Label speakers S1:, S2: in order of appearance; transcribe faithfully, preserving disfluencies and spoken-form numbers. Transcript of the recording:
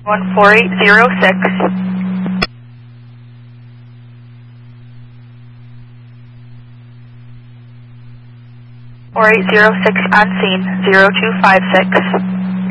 S1: one four eight zero six. four eight zero six on scene, zero two five six.